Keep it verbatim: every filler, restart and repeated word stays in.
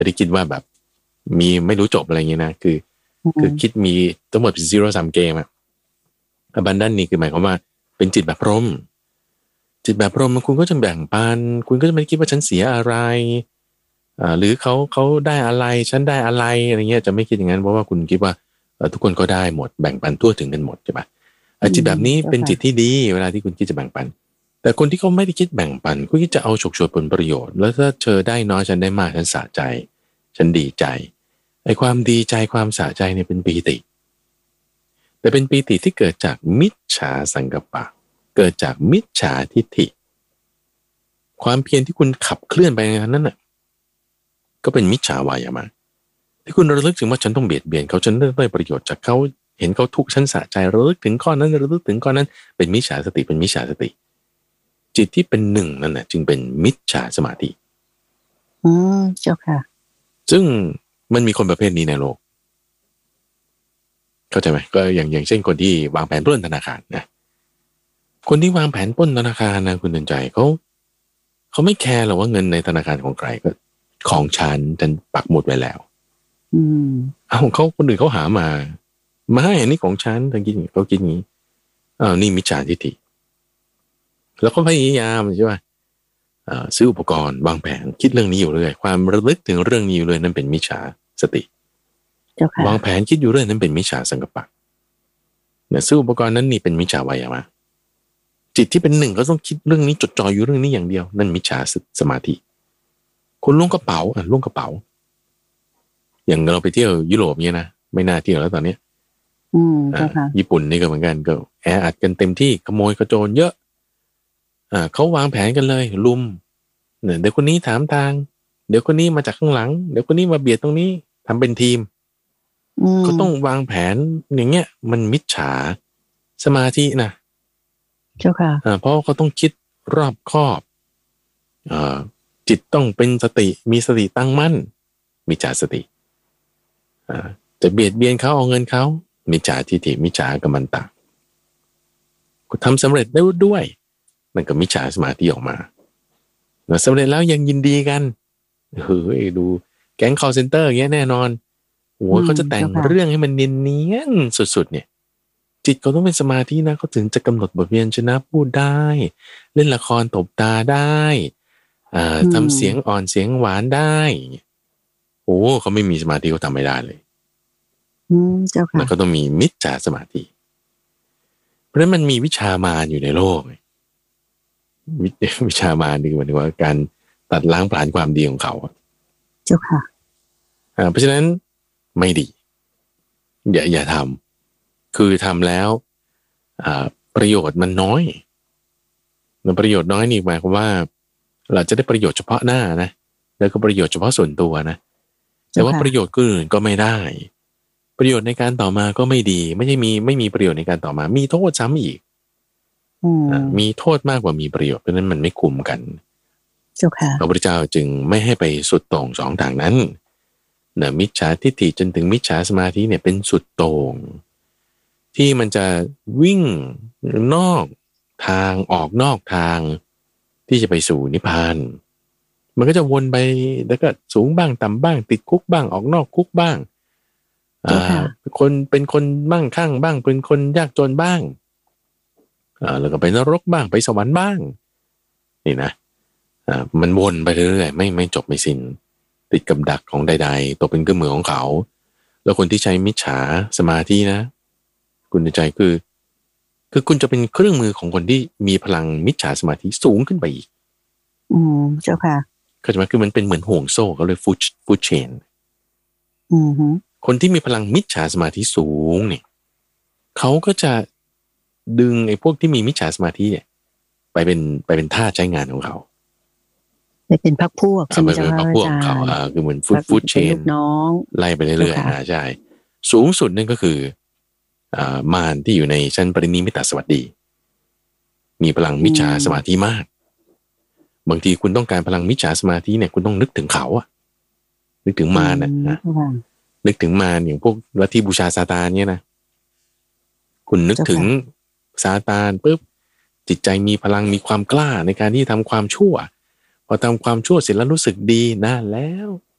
ไม่ได้คิดว่าแบบมีไม่รู้จบอะไรอย่างเงี้ยนะคือคือคิดมีทั้งหมดเป็น zero sum game อะ abundant นี่คือหมายความว่าเป็นจิตแบบพรหมจิตแบบพรหมคุณก็จะแบ่งปันคุณก็จะไม่คิดว่าฉันเสียอะไรอ่าหรือเขาเขาได้อะไรฉันได้อะไรอะไรเงี้ยจะไม่คิดอย่างนั้นเพราะว่าคุณคิดว่าทุกคนก็ได้หมดแบ่งปันทั่วถึงกันหมดใช่ปะจิตแบบนี้เป็นจิตที่ดีเวลาที่คุณคิดจะแบ่งปันแต่คนที่เขาไม่ได้คิดแบ่งปันคุณคิดจะเอาฉกฉวยผลประโยชน์แล้วถ้าเธอได้น้อยฉันได้มากฉันสะใจฉันดีใจไอ้ความดีใจความสะใจเนี่ยเป็นปีติแต่เป็นปีติที่เกิดจากมิจฉาสังกัปปะเกิดจากมิจฉาทิฏฐิความเพียรที่คุณขับเคลื่อนไปนั้นน่ะก็เป็นมิจฉาวายามะที่คุณระลึกถึงว่าฉันต้องเบียดเบียนเขาฉันได้ประโยชน์จากเขาเห็นเขาทุกข์ฉันสะใจระลึกถึงข้อนั้นระลึกถึงข้อนั้นเป็นมิจฉาสติเป็นมิจฉาสติจิตที่เป็นหนึ่งนั่นแหละจึงเป็นมิจฉาสมาธิอืมเจ้าค่ะซึ่งมันมีคนประเภทนี้ในโลกเข้าใจไหมก็อย่างอย่างเช่นคนที่วางแผนปล้นธนาคารนะคนที่วางแผนปล้นธนาคารนะคุณเดินใจเขาเขาไม่แคร์หรอกว่าเงินในธนาคารของใครก็ของฉันฉันปักหมุดไว้แล้วอืมเอาเขาคนอื่นเขาหามามาให้อันนี้ของฉันทางกินเขากินอย่างนี้อ้าวนี่มิจฉาทิฏฐิแล้วก็พยายามใช่ป่ะซื้ออุปกรณ์วางแผนคิดเรื่องนี้อยู่เรื่อยความระลึกถึงเรื่องนี้อยู่เรื่อยนั่นเป็นมิจฉาสติวางแผนคิดอยู่เรื่อยนั้นเป็นมิจฉาสังกัปปะเนี่ยซื้ออุปกรณ์นั้นนี่เป็นมิจฉาวายามะจิตที่เป็นหนึ่งก็ต้องคิดเรื่องนี้จดจ่ออยู่เรื่องนี้อย่างเดียวนั่นมิจฉาสมาธิคนล้วงกระเป๋าอ่ะล้วงกระเป๋าอย่างเราไปเที่ยวยุโรปเนี่ยนะไม่น่าเที่ยวแล้วตอนนี้อืมใช่ค่ะญี่ปุ่นนี่ก็เหมือนกันก็แออัดกันเต็มที่ขโมยกระโจนเยอะอ่าเขาวางแผนกันเลยลุมเนี่ยเดี๋ยวคนนี้ถามทางเดี๋ยวคนนี้มาจากข้างหลังเดี๋ยวคนนี้มาเบียดตรงนี้ทำเป็นทีมก็ต้องวางแผนอย่างเงี้ยมันมิจฉาสมาธินะเจ้าค่ะอ่าเพราะเขาต้องคิดรอบคอบอ่าจิตต้องเป็นสติมีสติตั้งมั่นมิจฉาสติอ่าจะเบียดเบียนเขาเอาเงินเขามิจฉาทิฏฐิมิจฉากัมมันตะก็ทำสำเร็จได้ด้วยมันก็มิจฉาสมาธิออกมาแล้วสำเร็จแล้วยังยินดีกันเฮ้ยดูแก๊ง call center อย่างเงี้ยแน่นอนโอ้ยเขาจะแต่งเรื่องให้มันเนียนๆสุดๆเนี่ยจิตเขาต้องเป็นสมาธินะเขาถึงจะกำหนดบทเรียนชนะพูดได้เล่นละครตบตาได้อ่าทำเสียงอ่อนเสียงหวานได้โอ้เขาไม่มีสมาธิเขาทำไม่ได้เลยอืมเจ้าค่ะแล้วก็ต้องมีมิจฉาสมาธิเพราะฉะนั้นมันมีวิชามารอยู่ในโลกวิวิชามารนี่หมายถึงว่าการตัดล้างผลาญความดีของเขาเจ้าค่ะอ่าเพราะฉะนั้นไม่ดีอย่าอย่าทำคือทำแล้วอ่าประโยชน์มันน้อยมันประโยชน์น้อยนี่หมายความว่าเราจะได้ประโยชน์เฉพาะหน้านะแล้วก็ประโยชน์เฉพาะส่วนตัวนะแต่ว่าประโยชน์อื่นก็ไม่ได้ประโยชน์ในการต่อมาก็ไม่ดีไม่ใช่มีไม่มีประโยชน์ในการต่อมามีโทษซ้ำอีกมีโทษมากกว่ามีประโยชน์เพราะนั้นมันไม่คุ้มกันพระพุทธเจ้าจึงไม่ให้ไปสุดโต่งสองทางนั้นนะมิจฉาทิฏฐิจนถึงมิจฉาสมาธิเนี่ยเป็นสุดโต่งที่มันจะวิ่งนอกทางออกนอกทางที่จะไปสู่นิพพานมันก็จะวนไปแล้วก็สูงบ้างต่ำบ้างติดคุกบ้างออกนอกคุกบ้างอ่าคนเป็นคนมั่งคั่งบ้างเป็นคนยากจนบ้างอ่าแล้วก็ไปนรกบ้างไปสวรรค์บ้างนี่นะอ่ามันวนไปเรื่อยๆไม่ไม่จบไม่สิ้นติดกับดักของใดๆตัวเป็นเครื่องมือของเขาแล้วคนที่ใช้มิจฉาสมาธินะคุณใจคือคือคุณจะเป็นเครื่องมือของคนที่มีพลังมิจฉาสมาธิสูงขึ้นไปอีกอืมเจ้าค่ะเข้าใจไหมคือมันเป็นเหมือนห่วงโซ่เขาเลยฟูดฟูดเชนอือฮึคนที่มีพลังมิจฉาสมาธิสูงเนี่ยเขาก็จะดึงไอ้พวกที่มีมิจฉาสมาธิเนี่ยไปเป็นไปเป็นท่าใช้งานของเขาไปเป็นพรรคพวกใช่ไหมจ๊ะเป็นพรรคพวกของเขาอ่าคือเหมือนฟูดฟูดเชนน้องไล่ไปเรื่อยๆอ่าใช่สูงสุดนั่นก็คืออ่ามารที่อยู่ในชั้นปรินิมิตสวัสดีมีพลังมิจฉาสมาธิมากบางทีคุณต้องการพลังมิจฉาสมาธิเนี่ยคุณต้องนึกถึงเขาอะนึกถึงมารนะนะนึกถึงมารอย่างพวกลัทธิบูชาซาตานเนี่ยนะคุณนึกถึงซาตานปุ๊บจิตใจมีพลังมีความกล้าในการที่ทำความชั่วพอทำความชั่วเสร็จแล้วรู้สึกดีนั่นแล้ว